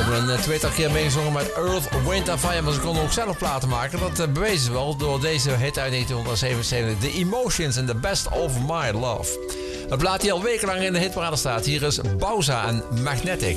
hebben een tweetal keer meegezongen met Earth, Wind and Fire. Maar ze konden ook zelf platen maken. Dat bewezen ze wel door deze hit uit 1977. The Emotions and the Best of My Love. Een plaat die al wekenlang in de hitparade staat. Hier is Bauza en Magnetic.